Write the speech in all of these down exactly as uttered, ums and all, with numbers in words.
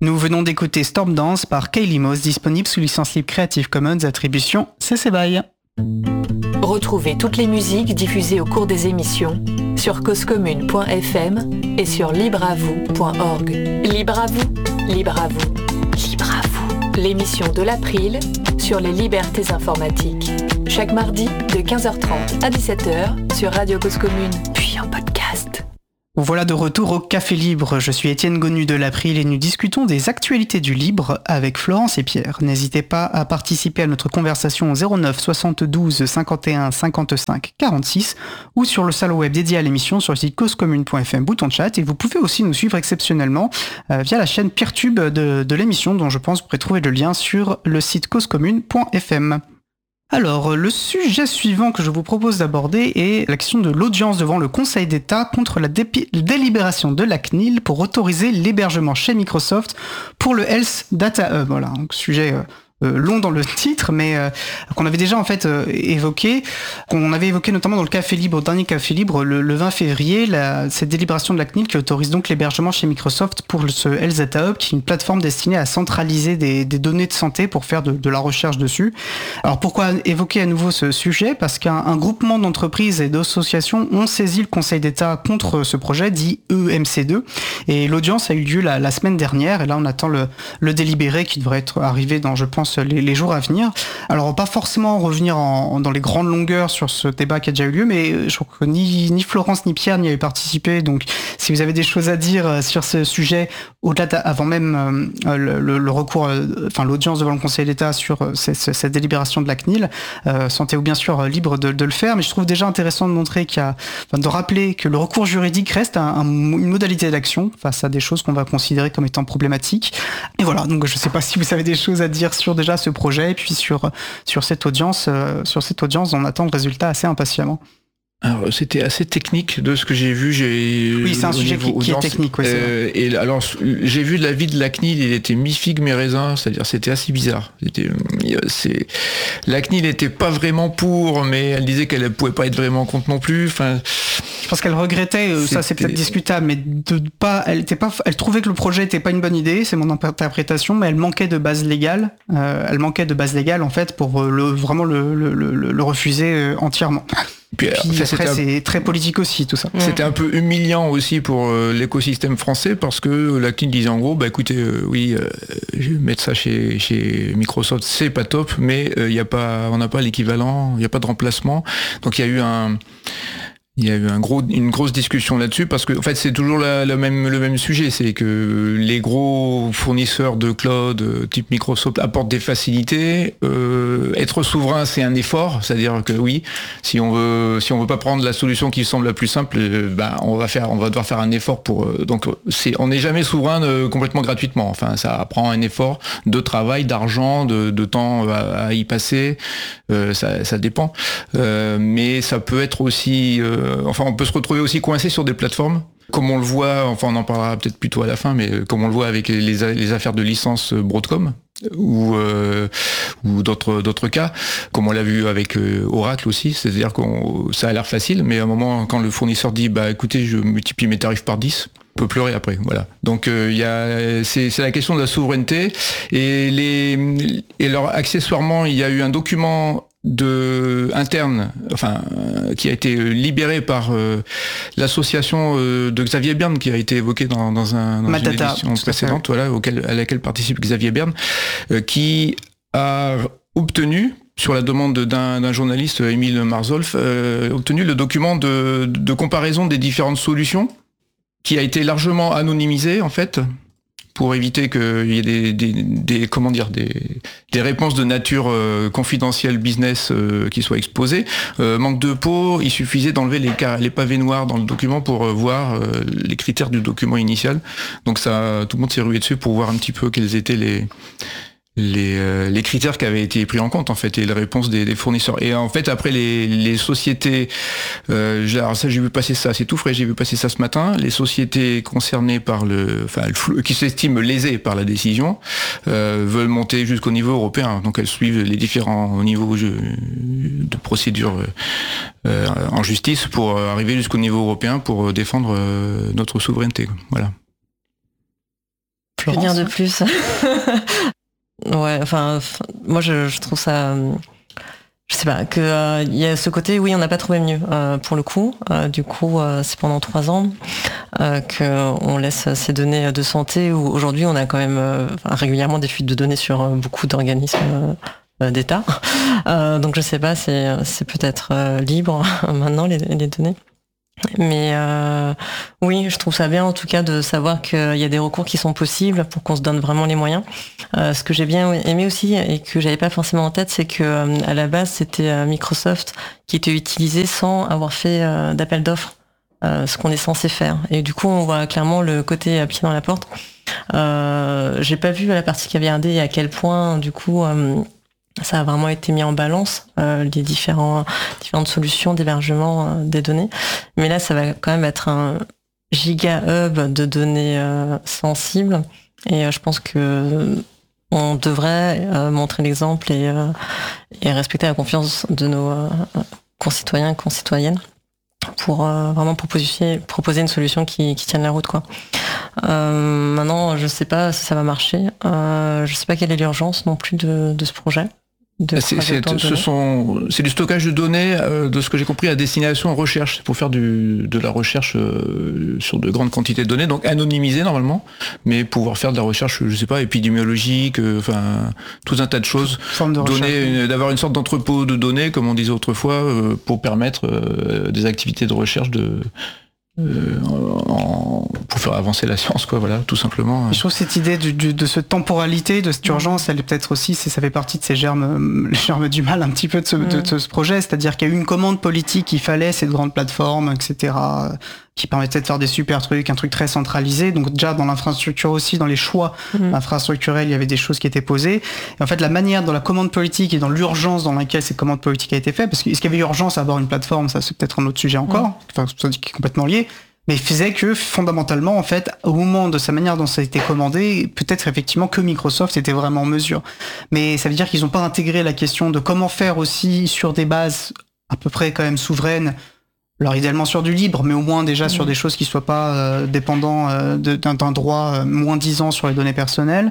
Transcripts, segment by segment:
Nous venons d'écouter Storm Dance par Kaylee Moss, disponible sous licence libre Creative Commons, attribution C C B Y. Retrouvez toutes les musiques diffusées au cours des émissions sur cause commune point f m et sur libre à vous point org. Libre à vous, libre à vous, libre à vous. L'émission de l'April sur les libertés informatiques. Chaque mardi de quinze heures trente à dix-sept heures sur Radio Cause Commune, puis en podcast. Voilà de retour au Café Libre. Je suis Étienne Gonu de l'April et nous discutons des actualités du libre avec Florence et Pierre. N'hésitez pas à participer à notre conversation au zéro neuf soixante-douze cinquante et un cinquante-cinq quarante-six ou sur le salon web dédié à l'émission sur le site cause commune point f m, bouton de chat. Et vous pouvez aussi nous suivre exceptionnellement euh, via la chaîne Peertube de, de l'émission, dont je pense que vous pourrez trouver le lien sur le site cause commune point f m. Alors, le sujet suivant que je vous propose d'aborder est la question de l'audience devant le Conseil d'État contre la dé- délibération de la C N I L pour autoriser l'hébergement chez Microsoft pour le Health Data Hub. Voilà, donc sujet euh, euh, long dans le titre, mais euh, qu'on avait déjà en fait euh, évoqué, qu'on avait évoqué notamment dans le Café Libre, au dernier Café Libre, le, le vingt février, la, cette délibération de la C N I L qui autorise donc l'hébergement chez Microsoft pour le, ce Health Data Hub, qui est une plateforme destinée à centraliser des, des données de santé pour faire de, de la recherche dessus. Alors pourquoi évoquer à nouveau ce sujet ? Parce qu'un un groupement d'entreprises et d'associations ont saisi le Conseil d'État contre ce projet, dit E M C deux, et l'audience a eu lieu la, la semaine dernière, et là on attend le, le délibéré qui devrait être arrivé dans, je pense, les, les jours à venir. Alors pas forcément revenir en, dans les grandes longueurs sur ce débat qui a déjà eu lieu, mais je crois que ni, ni Florence ni Pierre n'y avaient participé, donc si vous avez des choses à dire sur ce sujet, au-delà de, avant même euh, le, le, le recours, euh, enfin l'audience devant le Conseil d'État sur euh, cette, cette délibération de la C N I L, euh, sentez-vous bien sûr euh, libre de, de le faire, mais je trouve déjà intéressant de montrer qu'il y a, enfin, de rappeler que le recours juridique reste un, un, une modalité d'action face à des choses qu'on va considérer comme étant problématiques. Et voilà, donc je sais pas si vous avez des choses à dire sur déjà ce projet, et puis sur, sur cette audience, euh, sur cette audience, on attend le résultat assez impatiemment. Alors, c'était assez technique de ce que j'ai vu. J'ai, oui, c'est un sujet qui, qui est technique. Ouais, euh, et alors, j'ai vu de l'avis de la C N I L, il était mi-figue, mi-raisin, c'est-à-dire c'était assez bizarre. C'était, c'est, la C N I L n'était pas vraiment pour, mais elle disait qu'elle ne pouvait pas être vraiment contre non plus. Enfin, je pense qu'elle regrettait, euh, ça c'est peut-être discutable, mais de pas, elle était pas, elle trouvait que le projet était pas une bonne idée, c'est mon interprétation, mais elle manquait de base légale. Euh, elle manquait de base légale en fait pour le, vraiment le, le, le, le refuser euh, entièrement. Puis, Puis après, après c'est un... très politique aussi tout ça. C'était un peu humiliant aussi pour euh, l'écosystème français parce que la C N I L disait en gros, bah écoutez, euh, oui, euh, je vais mettre ça chez, chez Microsoft, c'est pas top, mais il euh, y a pas, on n'a pas l'équivalent, il n'y a pas de remplacement. Donc il y a eu un Il y a eu un gros, une grosse discussion là-dessus parce que en fait c'est toujours la, la même, le même sujet, c'est que les gros fournisseurs de cloud type Microsoft apportent des facilités. Euh, être souverain c'est un effort, c'est-à-dire que oui, si on veut, si on veut pas prendre la solution qui semble la plus simple, euh, bah on va faire, on va devoir faire un effort pour. Euh, donc c'est, on n'est jamais souverain de, complètement gratuitement. Enfin ça prend un effort de travail, d'argent, de, de temps à, à y passer. Euh, ça, ça dépend, euh, mais ça peut être aussi euh, enfin, on peut se retrouver aussi coincé sur des plateformes, comme on le voit, enfin on en parlera peut-être plutôt à la fin, mais comme on le voit avec les, les affaires de licence Broadcom, ou, euh, ou d'autres, d'autres cas, comme on l'a vu avec euh, Oracle aussi, c'est-à-dire que ça a l'air facile, mais à un moment, quand le fournisseur dit, bah écoutez, je multiplie mes tarifs par dix, on peut pleurer après, voilà. Donc euh, il y a, c'est, c'est la question de la souveraineté, et, les, et alors accessoirement, il y a eu un document de interne, enfin euh, qui a été libéré par euh, l'association euh, de Xavier Berne qui a été évoquée dans, dans, un, dans une édition précédente, voilà, auquel, à laquelle participe Xavier Berne, euh, qui a obtenu, sur la demande d'un, d'un journaliste, Émile Marzolf, euh, obtenu le document de, de comparaison des différentes solutions, qui a été largement anonymisé en fait, pour éviter qu'il y ait des, des, des comment dire des, des réponses de nature euh, confidentielle business euh, qui soient exposées. Euh, manque de peau, il suffisait d'enlever les, les pavés noirs dans le document pour euh, voir euh, les critères du document initial. Donc ça, tout le monde s'est rué dessus pour voir un petit peu quels étaient les les, euh, les critères qui avaient été pris en compte en fait et les réponses des, des fournisseurs. Et en fait après les, les sociétés, euh, alors ça j'ai vu passer ça, c'est tout frais, j'ai vu passer ça ce matin. Les sociétés concernées par le, enfin le, qui s'estiment lésées par la décision, euh, veulent monter jusqu'au niveau européen. Donc elles suivent les différents niveaux de procédure euh, en justice pour arriver jusqu'au niveau européen pour défendre euh, notre souveraineté. Voilà. Florence. Que dire de plus? Ouais, enfin, moi je, je trouve ça... Je sais pas, que euh, il y a ce côté, oui, on n'a pas trouvé mieux euh, pour le coup. Euh, du coup, euh, c'est pendant trois ans euh, qu'on laisse ces données de santé où aujourd'hui on a quand même euh, régulièrement des fuites de données sur euh, beaucoup d'organismes euh, d'État. Euh, donc je sais pas, c'est, c'est peut-être euh, libre maintenant les, les données. Mais euh, oui, je trouve ça bien en tout cas de savoir qu'il y a des recours qui sont possibles pour qu'on se donne vraiment les moyens. Euh, ce que j'ai bien aimé aussi et que j'avais pas forcément en tête, c'est que euh, à la base c'était Microsoft qui était utilisé sans avoir fait euh, d'appel d'offres, euh, ce qu'on est censé faire. Et du coup, on voit clairement le côté pied dans la porte. Euh, j'ai pas vu la partie caviardée à quel point du coup. Euh, Ça a vraiment été mis en balance, euh, les différents, différentes solutions d'hébergement euh, des données. Mais là, ça va quand même être un giga hub de données euh, sensibles. Et euh, je pense que on devrait euh, montrer l'exemple et, euh, et respecter la confiance de nos euh, concitoyens et concitoyennes pour euh, vraiment proposer, proposer une solution qui, qui tienne la route, quoi. Euh, maintenant, je sais pas si ça va marcher. Euh, je sais pas quelle est l'urgence non plus de, de ce projet. C'est, c'est, ce sont, c'est du stockage de données, euh, de ce que j'ai compris, à destination recherche. C'est pour faire du, de la recherche euh, sur de grandes quantités de données, donc anonymisé normalement, mais pouvoir faire de la recherche, je sais pas, épidémiologique, enfin euh, tout un tas de choses. De donner, une, d'avoir une sorte d'entrepôt de données, comme on disait autrefois, euh, pour permettre euh, des activités de recherche de Euh, en, pour faire avancer la science, quoi, voilà, tout simplement. Je trouve cette idée du, du, de cette temporalité, de cette urgence, elle est peut-être aussi, c'est, ça fait partie de ces germes, les germes du mal un petit peu de ce, de, de ce projet, c'est-à-dire qu'il y a eu une commande politique, il fallait cette grande plateforme, et cetera, qui permettait de faire des super trucs, un truc très centralisé. Donc déjà dans l'infrastructure aussi, dans les choix mmh. infrastructurels, il y avait des choses qui étaient posées. Et en fait, la manière dans la commande politique et dans l'urgence dans laquelle cette commande politique a été faite, parce qu'il y avait urgence à avoir une plateforme, ça c'est peut-être un autre sujet encore, mmh. enfin ça dit qui est complètement lié. Mais il faisait que fondamentalement, en fait, au moment de sa manière dont ça a été commandé, peut-être effectivement que Microsoft était vraiment en mesure. Mais ça veut dire qu'ils n'ont pas intégré la question de comment faire aussi sur des bases à peu près quand même souveraines. Alors idéalement sur du libre, mais au moins déjà mmh. sur des choses qui soient pas euh, dépendants euh, de, d'un, d'un droit euh, moins disant sur les données personnelles.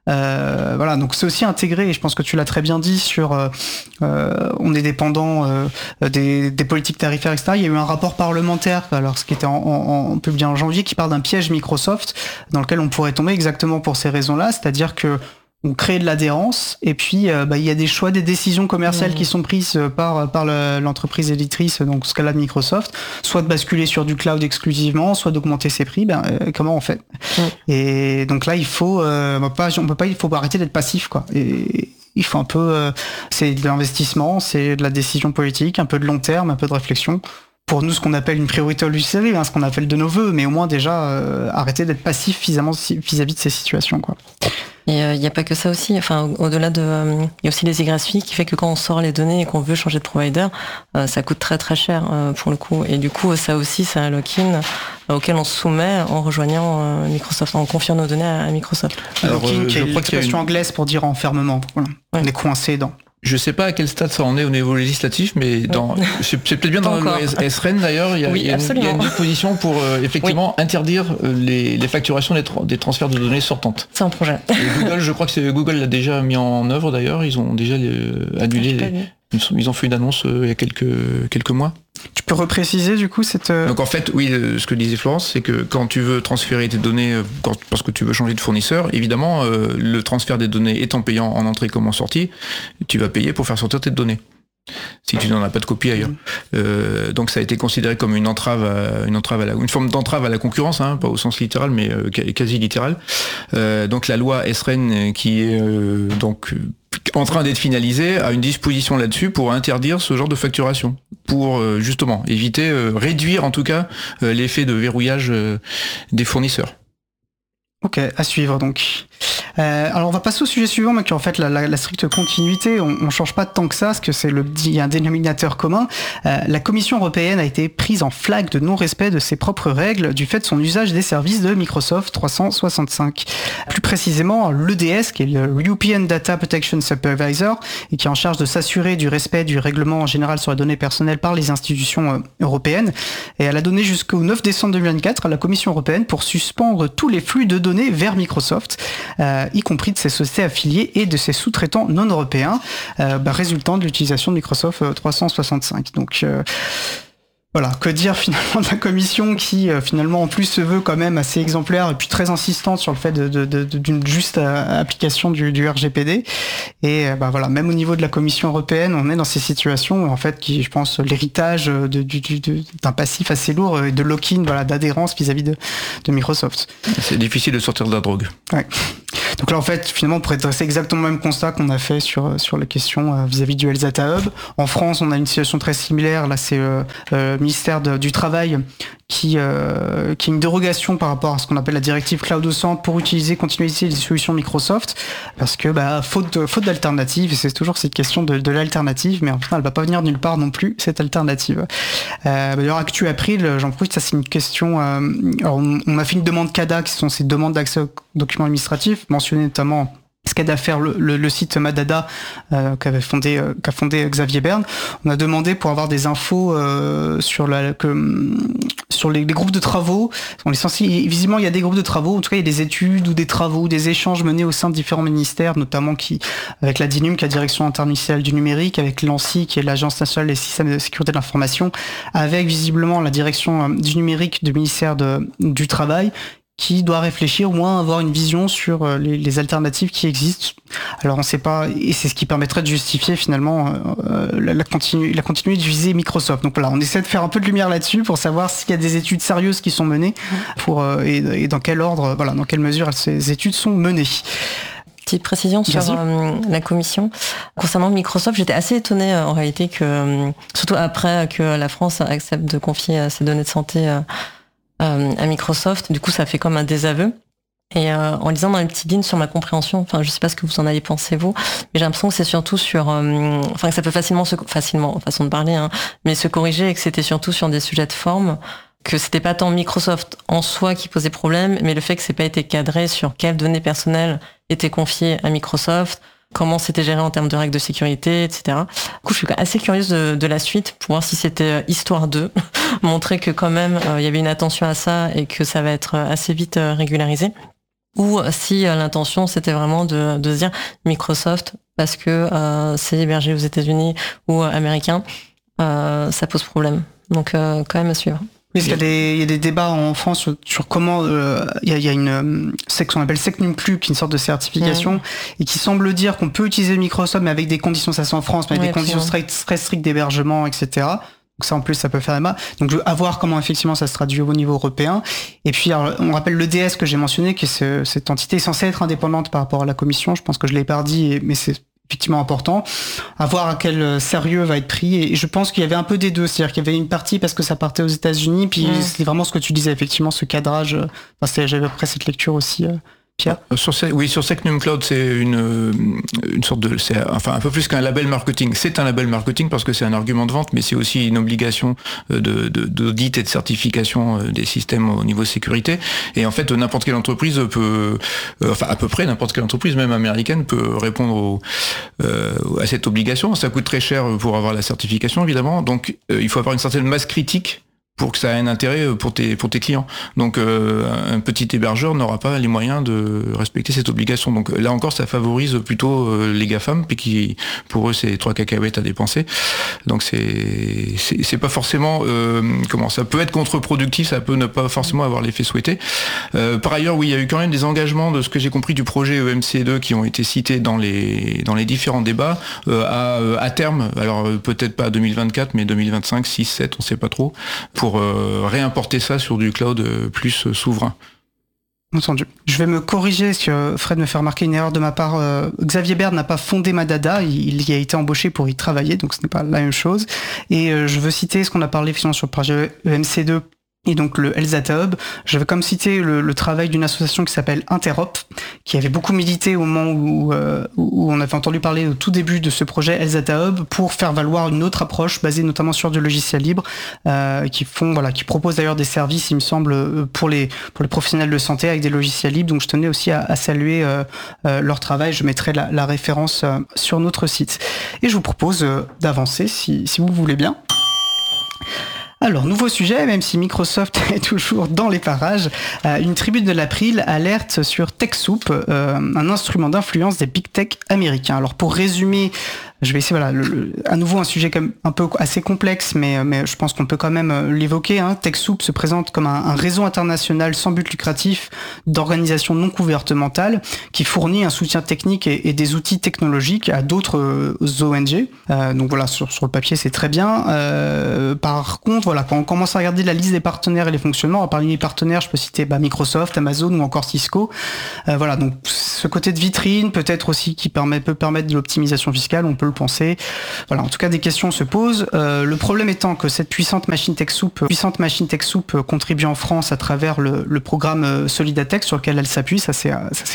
Euh, voilà, donc c'est aussi intégré, et je pense que tu l'as très bien dit sur euh, euh, on est dépendant euh, des, des politiques tarifaires, et cetera. Il y a eu un rapport parlementaire, alors ce qui était en, en, en publié en janvier, qui parle d'un piège Microsoft dans lequel on pourrait tomber exactement pour ces raisons-là, c'est-à-dire que on crée de l'adhérence, et puis euh, bah, il y a des choix, des décisions commerciales mmh. qui sont prises par, par le, l'entreprise éditrice, donc ce cas-là de Microsoft, soit de basculer sur du cloud exclusivement, soit d'augmenter ses prix. Ben, euh, comment on fait mmh. Et donc là, il faut, euh, on peut pas, on peut pas, il faut arrêter d'être passif, quoi. Et il faut un peu, euh, c'est de l'investissement, c'est de la décision politique, un peu de long terme, un peu de réflexion. Pour nous, ce qu'on appelle une priorité logicielle, hein, ce qu'on appelle de nos voeux, mais au moins déjà euh, arrêter d'être passif vis-à-vis de ces situations, quoi. Et il euh, n'y a pas que ça aussi, enfin au-delà de... Il euh, y a aussi les égraphies qui fait que quand on sort les données et qu'on veut changer de provider, euh, ça coûte très très cher euh, pour le coup. Et du coup, ça aussi, c'est un lock-in euh, auquel on se soumet en rejoignant euh, Microsoft, en confiant nos données à, à Microsoft. Alors, lock-in, euh, qui est l'expression une... anglaise pour dire enfermement. Voilà. Ouais. On est coincé dans... Je sais pas à quel stade ça en est au niveau législatif, mais dans, c'est, c'est peut-être bien dans la loi S R E N d'ailleurs, il y a, oui, il y a, une, il y a une disposition pour euh, effectivement oui. interdire les, les facturations des, tra- des transferts de données sortantes. C'est un projet. Et Google, je crois que c'est, Google l'a déjà mis en œuvre d'ailleurs, ils ont déjà les, annulé, les, ils, sont, ils ont fait une annonce euh, il y a quelques, quelques mois. Tu peux repréciser du coup cette... Donc en fait, oui, euh, ce que disait Florence, c'est que quand tu veux transférer tes données, euh, quand, parce que tu veux changer de fournisseur, évidemment, euh, le transfert des données étant payant en entrée comme en sortie, tu vas payer pour faire sortir tes données, si tu n'en as pas de copie ailleurs. Mmh. Euh, donc ça a été considéré comme une entrave, à, une entrave à la, une forme d'entrave à la concurrence, hein, pas au sens littéral, mais euh, quasi littéral. Euh, donc la loi S R E N, qui est euh, donc en train d'être finalisée, a une disposition là-dessus pour interdire ce genre de facturation, pour euh, justement éviter, euh, réduire en tout cas euh, l'effet de verrouillage euh, des fournisseurs. Ok, à suivre donc. Euh, alors on va passer au sujet suivant, mais qui est en fait la, la, la stricte continuité. On, on change pas tant que ça, parce que c'est le il y a un dénominateur commun. Euh, la Commission européenne a été prise en flag de non-respect de ses propres règles du fait de son usage des services de Microsoft trois cent soixante-cinq. Plus précisément, l'E D S, qui est le European Data Protection Supervisor, et qui est en charge de s'assurer du respect du règlement en général sur les données personnelles par les institutions euh, européennes. Et elle a donné jusqu'au neuf décembre deux mille vingt-quatre à la Commission européenne pour suspendre tous les flux de données vers Microsoft, euh, y compris de ses sociétés affiliées et de ses sous-traitants non européens, euh, bah, résultant de l'utilisation de Microsoft trois cent soixante-cinq. Donc euh, voilà, que dire finalement de la commission qui euh, finalement en plus se veut quand même assez exemplaire et puis très insistante sur le fait de, de, de, d'une juste euh, application du, du R G P D. Et euh, bah voilà, même au niveau de la Commission européenne, on est dans ces situations où, en fait, qui, je pense, l'héritage de, de, de, de, d'un passif assez lourd et de lock-in, voilà, d'adhérence vis-à-vis de, de Microsoft. C'est difficile de sortir de la drogue. Ouais. Donc là, en fait, finalement, on pourrait dresser exactement le même constat qu'on a fait sur sur les questions euh, vis-à-vis du Health Data Hub. En France, on a une situation très similaire. Là, c'est euh, euh, ministère de, du Travail qui, euh, qui a une dérogation par rapport à ce qu'on appelle la directive Cloud au centre pour utiliser, continuer d'utiliser les solutions Microsoft, parce que bah, faute, de, faute d'alternative, et c'est toujours cette question de, de l'alternative, mais en fait, elle va pas venir nulle part non plus, cette alternative. Euh, d'ailleurs, Actu April, j'en profite, ça c'est une question... Euh, alors on, on a fait une demande C A D A, qui sont ces demandes d'accès aux documents administratifs, mentionnées notamment... ce qu'a d'affaire le, le, le site Madada euh, qu'avait fondé euh, qu'a fondé Xavier Berne. On a demandé pour avoir des infos euh, sur la que, sur les, les groupes de travaux. On est censé, visiblement il y a des groupes de travaux, en tout cas il y a des études ou des travaux, des échanges menés au sein de différents ministères, notamment qui avec la DINUM, qui est la Direction interministérielle du numérique, avec l'ANSSI qui est l'Agence nationale des systèmes de sécurité de l'information, avec visiblement la Direction du numérique du ministère de, du Travail, qui doit réfléchir, au moins avoir une vision sur les, les alternatives qui existent. Alors on ne sait pas, et c'est ce qui permettrait de justifier finalement euh, la, la, continu, la continuité d'utiliser Microsoft. Donc voilà, on essaie de faire un peu de lumière là-dessus pour savoir s'il y a des études sérieuses qui sont menées pour, euh, et, et dans quel ordre, voilà, dans quelle mesure ces études sont menées. Petite précision sur euh, la commission. Concernant Microsoft, j'étais assez étonnée euh, en réalité que, euh, surtout après que la France accepte de confier euh, ses données de santé euh, Euh, à Microsoft, du coup ça fait comme un désaveu. Et euh, en lisant dans les petites lignes sur ma compréhension, enfin je sais pas ce que vous en avez pensé vous, mais j'ai l'impression que c'est surtout sur, euh, enfin que ça peut facilement se, facilement façon de parler, hein, mais se corriger et que c'était surtout sur des sujets de forme, que c'était pas tant Microsoft en soi qui posait problème, mais le fait que c'est pas été cadré sur quelles données personnelles étaient confiées à Microsoft, comment c'était géré en termes de règles de sécurité, et cetera. Du coup, je suis assez curieuse de, de la suite pour voir si c'était histoire de montrer que quand même il euh, y avait une attention à ça et que ça va être assez vite euh, régularisé, ou si euh, l'intention c'était vraiment de, de se dire Microsoft parce que euh, c'est hébergé aux États-Unis ou euh, américain, euh, ça pose problème. Donc euh, quand même à suivre. Oui, il y a des, il y a des débats en France sur, sur comment euh, il, y a, il y a une c'est ce qu'on appelle SecNumClub, qui est une sorte de certification mmh. et qui semble dire qu'on peut utiliser Microsoft mais avec des conditions, ça c'est en France, mais avec ouais, des conditions très, très strictes d'hébergement, et cetera. Donc ça en plus ça peut faire mal. Donc à voir comment effectivement ça se traduit au niveau européen. Et puis alors, on rappelle l'E D S que j'ai mentionné, qui est ce, cette entité est censée être indépendante par rapport à la Commission. Je pense que je l'ai pas dit, mais c'est effectivement important, à voir à quel sérieux va être pris, et je pense qu'il y avait un peu des deux, c'est-à-dire qu'il y avait une partie parce que ça partait aux États-Unis, puis mmh. c'est vraiment ce que tu disais, effectivement, ce cadrage, enfin, j'avais après cette lecture aussi, euh, Pierre. Sur, oui, sur SecNumCloud, c'est une, une sorte de, c'est enfin un peu plus qu'un label marketing. C'est un label marketing parce que c'est un argument de vente, mais c'est aussi une obligation de, de, d'audit et de certification des systèmes au niveau sécurité. Et en fait, n'importe quelle entreprise peut, enfin à peu près n'importe quelle entreprise, même américaine, peut répondre au, euh, à cette obligation. Ça coûte très cher pour avoir la certification, évidemment. Donc, euh, il faut avoir une certaine masse critique pour que ça ait un intérêt pour tes pour tes clients. Donc euh, un petit hébergeur n'aura pas les moyens de respecter cette obligation. Donc là encore, ça favorise plutôt euh, les GAFAM, puis qui pour eux c'est trois cacahuètes à dépenser. Donc c'est c'est, c'est pas forcément euh, comment ça peut être contre-productif, ça peut ne pas forcément avoir l'effet souhaité. Euh, par ailleurs, oui, il y a eu quand même des engagements de ce que j'ai compris du projet E M C deux qui ont été cités dans les dans les différents débats euh, à à terme. Alors peut-être pas deux mille vingt-quatre, mais deux mille vingt-cinq, six, sept, on sait pas trop. Pour pour euh, réimporter ça sur du cloud euh, plus euh, souverain. Entendu. Je vais me corriger, parce que Fred me fait remarquer une erreur de ma part. Euh, Xavier Berne n'a pas fondé Madada, il, il y a été embauché pour y travailler, donc ce n'est pas la même chose. Et euh, je veux citer ce qu'on a parlé finalement sur le projet E M C deux Et donc le Health Data Hub, je vais comme citer le, le travail d'une association qui s'appelle Interop, qui avait beaucoup milité au moment où, euh, où on avait entendu parler au tout début de ce projet Health Data Hub pour faire valoir une autre approche basée notamment sur du logiciel libre, euh, qui font voilà, qui proposent d'ailleurs des services, il me semble, pour les pour les professionnels de santé avec des logiciels libres. Donc je tenais aussi à, à saluer euh, euh, leur travail. Je mettrai la, la référence euh, sur notre site. Et je vous propose euh, d'avancer si si vous voulez bien. Alors, nouveau sujet, même si Microsoft est toujours dans les parages, euh, une tribune de l'April alerte sur TechSoup, euh, un instrument d'influence des big tech américains. Alors, pour résumer, je vais essayer, voilà, le, le, à nouveau un sujet comme un peu assez complexe, mais, mais je pense qu'on peut quand même l'évoquer. Hein. TechSoup se présente comme un, un réseau international sans but lucratif d'organisations non gouvernementales qui fournit un soutien technique et, et des outils technologiques à d'autres euh, O N G. Euh, donc voilà, sur, sur le papier, c'est très bien. Euh, par contre, voilà, quand on commence à regarder la liste des partenaires et les fonctionnements, parmi les partenaires, je peux citer bah, Microsoft, Amazon ou encore Cisco. Euh, voilà, donc ce côté de vitrine, peut-être aussi qui permet, peut permettre de l'optimisation fiscale, on peut le penser. Voilà, en tout cas, des questions se posent. Euh, le problème étant que cette puissante machine TechSoup, puissante machine TechSoup contribue en France à travers le, le programme Solidatech sur lequel elle s'appuie. Ça, c'est, ça, c'est